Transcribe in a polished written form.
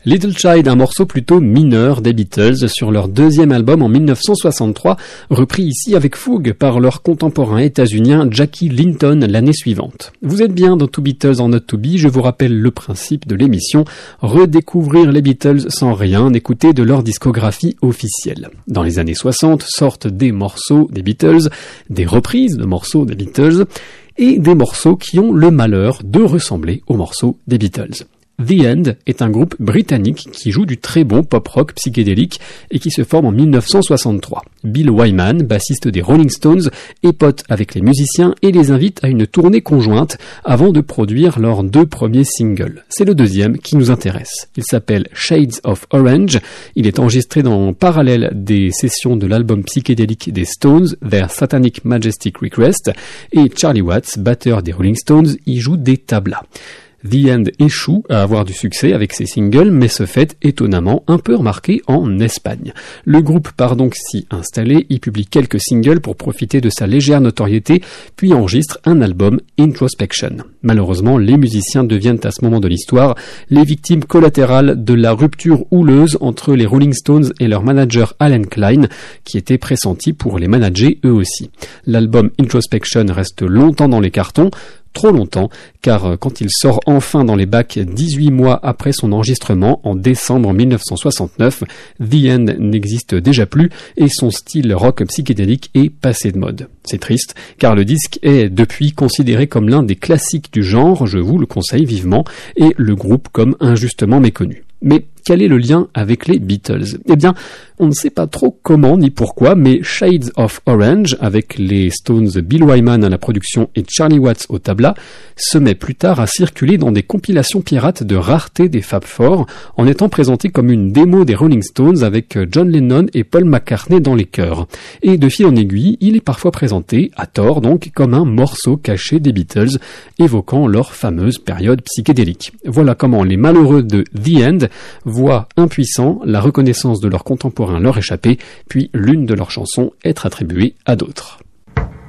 Little Child, un morceau plutôt mineur des Beatles sur leur deuxième album en 1963, repris ici avec fougue par leur contemporain états-unien Jackie Linton l'année suivante. Vous êtes bien dans Two Beatles en Not To Be, je vous rappelle le principe de l'émission, redécouvrir les Beatles sans rien écouter de leur discographie officielle. Dans les années 60 sortent des morceaux des Beatles, des reprises de morceaux des Beatles, et des morceaux qui ont le malheur de ressembler aux morceaux des Beatles. The End est un groupe britannique qui joue du très bon pop-rock psychédélique et qui se forme en 1963. Bill Wyman, bassiste des Rolling Stones, est pote avec les musiciens et les invite à une tournée conjointe avant de produire leurs 2 premiers singles. C'est le deuxième qui nous intéresse. Il s'appelle Shades of Orange. Il est enregistré en parallèle des sessions de l'album psychédélique des Stones, Their Satanic Majestic Request, et Charlie Watts, batteur des Rolling Stones, y joue des tablas. The End échoue à avoir du succès avec ses singles, mais se fait étonnamment un peu remarquer en Espagne. Le groupe part donc s'y installer, y publie quelques singles pour profiter de sa légère notoriété, puis enregistre un album, Introspection. Malheureusement, les musiciens deviennent à ce moment de l'histoire les victimes collatérales de la rupture houleuse entre les Rolling Stones et leur manager Alan Klein, qui était pressenti pour les manager eux aussi. L'album Introspection reste longtemps dans les cartons, trop longtemps, car quand il sort enfin dans les bacs 18 mois après son enregistrement, en décembre 1969, The End n'existe déjà plus et son style rock psychédélique est passé de mode. C'est triste, car le disque est depuis considéré comme l'un des classiques du genre, je vous le conseille vivement, et le groupe comme injustement méconnu. Mais quel est le lien avec les Beatles ? Eh bien, on ne sait pas trop comment ni pourquoi, mais Shades of Orange, avec les Stones Bill Wyman à la production et Charlie Watts au tabla, se met plus tard à circuler dans des compilations pirates de rareté des Fab Four, en étant présenté comme une démo des Rolling Stones avec John Lennon et Paul McCartney dans les chœurs. Et de fil en aiguille, il est parfois présenté, à tort donc, comme un morceau caché des Beatles, évoquant leur fameuse période psychédélique. Voilà comment les malheureux de The End voient impuissants la reconnaissance de leurs contemporains leur échapper, puis l'une de leurs chansons être attribuée à d'autres.